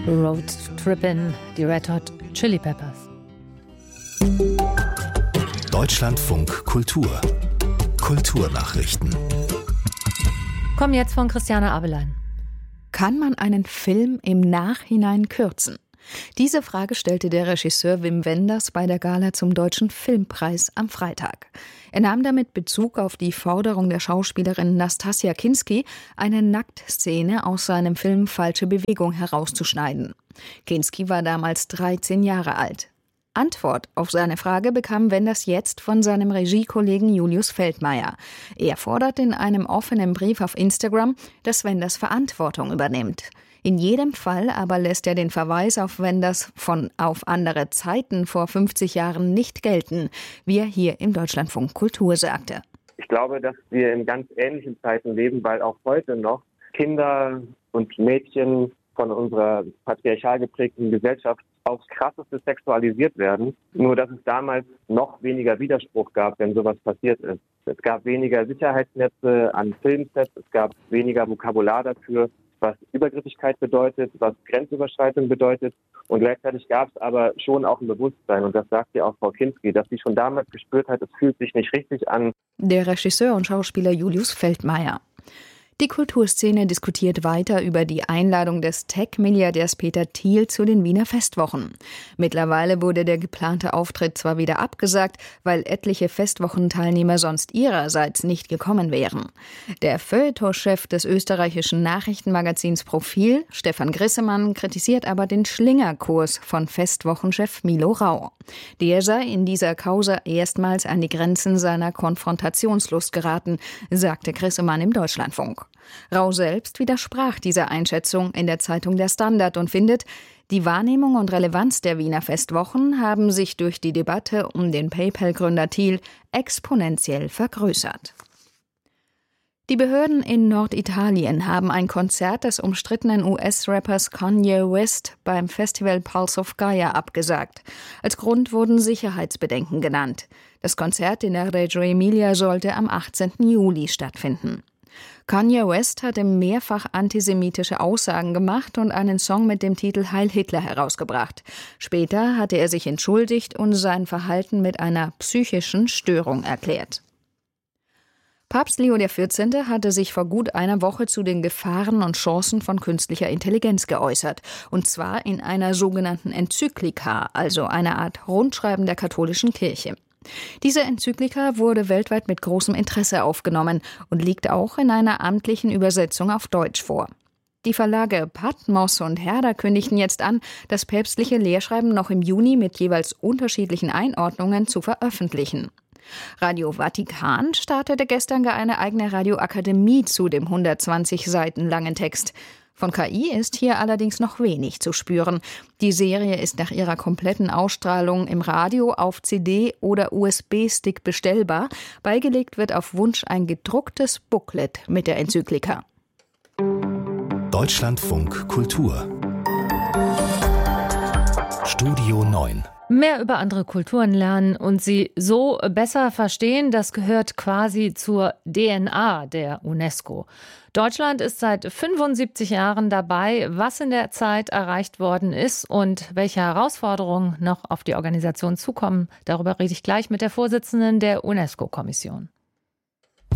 Road Trippin', die Red Hot Chili Peppers. Deutschlandfunk Kultur. Kulturnachrichten. Kommen jetzt von Christiane Abelein. Kann man einen Film im Nachhinein kürzen? Diese Frage stellte der Regisseur Wim Wenders bei der Gala zum Deutschen Filmpreis am Freitag. Er nahm damit Bezug auf die Forderung der Schauspielerin Nastassja Kinski, eine Nacktszene aus seinem Film Falsche Bewegung herauszuschneiden. Kinski war damals 13 Jahre alt. Antwort auf seine Frage bekam Wenders jetzt von seinem Regiekollegen Julius Feldmeier. Er fordert in einem offenen Brief auf Instagram, dass Wenders Verantwortung übernimmt. In jedem Fall aber lässt er den Verweis auf Wenders auf andere Zeiten vor 50 Jahren nicht gelten, wie er hier im Deutschlandfunk Kultur sagte. Ich glaube, dass wir in ganz ähnlichen Zeiten leben, weil auch heute noch Kinder und Mädchen von unserer patriarchal geprägten Gesellschaft aufs Krasseste sexualisiert werden. Nur, dass es damals noch weniger Widerspruch gab, wenn sowas passiert ist. Es gab weniger Sicherheitsnetze an Filmsets, es gab weniger Vokabular dafür, was Übergriffigkeit bedeutet, was Grenzüberschreitung bedeutet. Und gleichzeitig gab es aber schon auch ein Bewusstsein, und das sagt ja auch Frau Kinski, dass sie schon damals gespürt hat, es fühlt sich nicht richtig an. Der Regisseur und Schauspieler Julius Feldmeier. Die Kulturszene diskutiert weiter über die Einladung des Tech-Milliardärs Peter Thiel zu den Wiener Festwochen. Mittlerweile wurde der geplante Auftritt zwar wieder abgesagt, weil etliche Festwochenteilnehmer sonst ihrerseits nicht gekommen wären. Der Feuilleton-Chef des österreichischen Nachrichtenmagazins Profil, Stefan Grissemann, kritisiert aber den Schlingerkurs von Festwochenchef Milo Rau. Der sei in dieser Causa erstmals an die Grenzen seiner Konfrontationslust geraten, sagte Grissemann im Deutschlandfunk. Rau selbst widersprach dieser Einschätzung in der Zeitung Der Standard und findet, die Wahrnehmung und Relevanz der Wiener Festwochen haben sich durch die Debatte um den PayPal-Gründer Thiel exponentiell vergrößert. Die Behörden in Norditalien haben ein Konzert des umstrittenen US-Rappers Kanye West beim Festival Pulse of Gaia abgesagt. Als Grund wurden Sicherheitsbedenken genannt. Das Konzert in der Reggio Emilia sollte am 18. Juli stattfinden. Kanye West hatte mehrfach antisemitische Aussagen gemacht und einen Song mit dem Titel Heil Hitler herausgebracht. Später hatte er sich entschuldigt und sein Verhalten mit einer psychischen Störung erklärt. Papst Leo XIV. Hatte sich vor gut einer Woche zu den Gefahren und Chancen von künstlicher Intelligenz geäußert. Und zwar in einer sogenannten Enzyklika, also einer Art Rundschreiben der katholischen Kirche. Diese Enzyklika wurde weltweit mit großem Interesse aufgenommen und liegt auch in einer amtlichen Übersetzung auf Deutsch vor. Die Verlage Patmos und Herder kündigten jetzt an, das päpstliche Lehrschreiben noch im Juni mit jeweils unterschiedlichen Einordnungen zu veröffentlichen. Radio Vatikan startete gestern gar eine eigene Radioakademie zu dem 120 Seiten langen Text. Von KI ist hier allerdings noch wenig zu spüren. Die Serie ist nach ihrer kompletten Ausstrahlung im Radio, auf CD oder USB-Stick bestellbar. Beigelegt wird auf Wunsch ein gedrucktes Booklet mit der Enzyklika. Deutschlandfunk Kultur. Studio 9. Mehr über andere Kulturen lernen und sie so besser verstehen, das gehört quasi zur DNA der UNESCO. Deutschland ist seit 75 Jahren dabei, was in der Zeit erreicht worden ist und welche Herausforderungen noch auf die Organisation zukommen. Darüber rede ich gleich mit der Vorsitzenden der UNESCO-Kommission.